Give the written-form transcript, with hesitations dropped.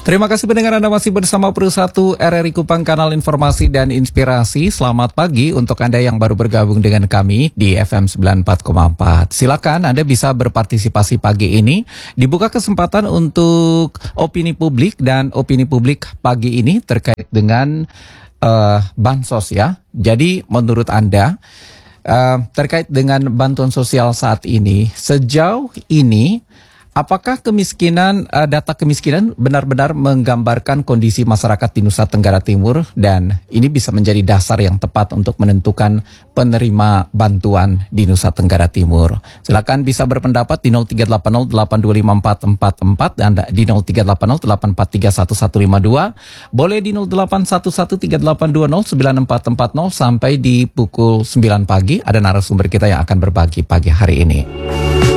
Terima kasih pendengar Anda masih bersama Pro 1 RRI Kupang, kanal informasi dan inspirasi. Selamat pagi untuk Anda yang baru bergabung dengan kami di FM 94,4. Silakan Anda bisa berpartisipasi pagi ini. Dibuka kesempatan untuk opini publik, dan opini publik pagi ini terkait dengan bansos ya. Jadi menurut Anda terkait dengan bantuan sosial saat ini, sejauh ini apakah data kemiskinan benar-benar menggambarkan kondisi masyarakat di Nusa Tenggara Timur, dan ini bisa menjadi dasar yang tepat untuk menentukan penerima bantuan di Nusa Tenggara Timur? Silakan bisa berpendapat di 0380825444 dan di 038084315152. Boleh di 081138209440 sampai di pukul 9 pagi ada narasumber kita yang akan berbagi pagi hari ini.